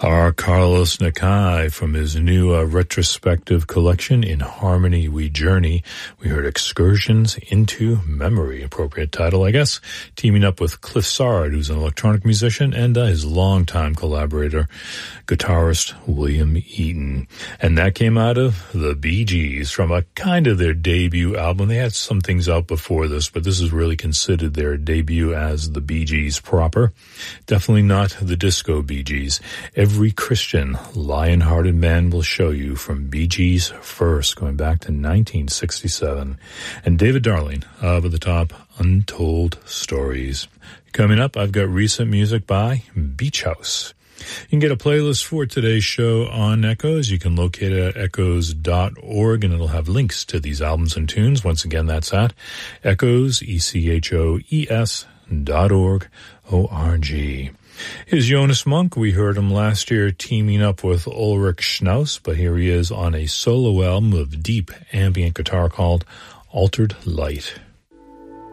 Our Carlos Nakai from his new retrospective collection, In Harmony We Journey. We heard Excursions into Memory, appropriate title, I guess, teaming up with Cliff Sard, who's an electronic musician, and his longtime collaborator, guitarist William Eaton. And that came out of the Bee Gees from a kind of their debut album. They had some things out before this, but this is really considered their debut as the Bee Gees proper. Definitely not the disco Bee Gees. Every Christian lion-hearted man will show you from Bee Gees First, going back to 1967. And David Darling of At the Top, Untold Stories. Coming up, I've got recent music by Beach House. You can get a playlist for today's show on Echoes. You can locate it at echoes.org, and it'll have links to these albums and tunes. Once again, that's at echoes, ECHOES.org, O-R-G. Here's Jonas Monk. We heard him last year teaming up with Ulrich Schnaus, but here he is on a solo album of deep ambient guitar called Altered Light.